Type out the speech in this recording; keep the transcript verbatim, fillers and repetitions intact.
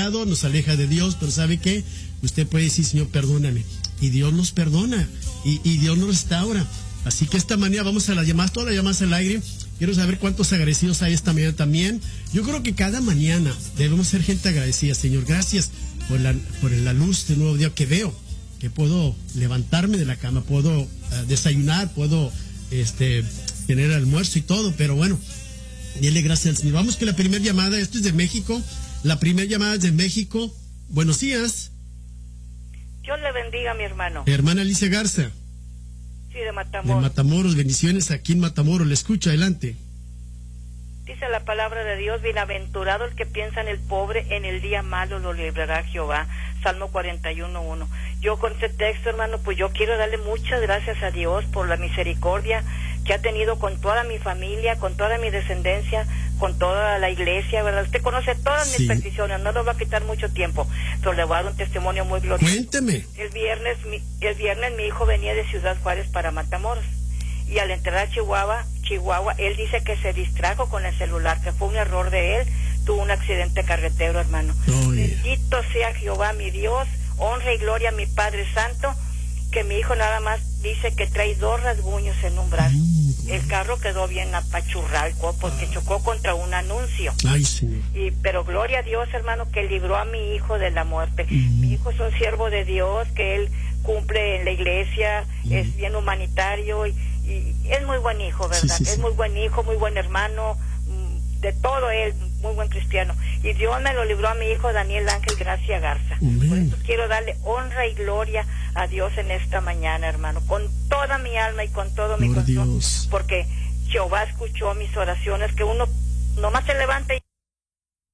pecado nos aleja de Dios, pero ¿sabe qué? Usted puede decir, Señor, perdóname. Y Dios nos perdona. Y, y Dios nos restaura. Así que esta mañana vamos a las llamadas, todas las llamadas al aire. Quiero saber cuántos agradecidos hay esta mañana también. Yo creo que cada mañana debemos ser gente agradecida. Señor, gracias por la, por la luz de nuevo día que veo. Que puedo levantarme de la cama, puedo uh, desayunar, puedo este, tener almuerzo y todo. Pero bueno, dile gracias al Señor. Vamos con la primera llamada. Esto es de México. La primera llamada es de México. Buenos días. Dios le bendiga, mi hermano. Hermana Alicia Garza. Sí, de Matamoros. De Matamoros, bendiciones aquí en Matamoros. Le escucho, adelante. Dice la palabra de Dios, bienaventurado el que piensa en el pobre, en el día malo lo librará Jehová. Salmo cuarenta y uno, uno. Yo con este texto, hermano, pues yo quiero darle muchas gracias a Dios por la misericordia que ha tenido con toda mi familia, con toda mi descendencia, con toda la iglesia, ¿verdad? Usted conoce todas Sí. mis peticiones, no nos va a quitar mucho tiempo, pero le voy a dar un testimonio muy glorioso. Cuénteme. El viernes, mi, el viernes mi hijo venía de Ciudad Juárez para Matamoros, y al entrar a Chihuahua, Chihuahua, él dice que se distrajo con el celular, que fue un error de él, tuvo un accidente carretero, hermano. Oh, yeah. Bendito sea Jehová, mi Dios, honra y gloria a mi Padre Santo, que mi hijo nada más dice que trae dos rasguños en un brazo. Mm. El carro quedó bien apachurralco porque chocó contra un anuncio. Ay, Señor. Y, pero gloria a Dios, hermano, que libró a mi hijo de la muerte. Mm. Mi hijo es un siervo de Dios, que él cumple en la iglesia, Mm. es bien humanitario y, y es muy buen hijo, ¿verdad? Sí, sí, es sí. muy buen hijo, muy buen hermano, mm, de todo él, muy buen cristiano. Y Dios me lo libró a mi hijo Daniel Ángel Gracia Garza. Amén. Por eso quiero darle honra y gloria a Dios en esta mañana, hermano, con toda mi alma y con todo mi Gloria a corazón, Dios. porque Jehová escuchó mis oraciones, que uno nomás se levanta y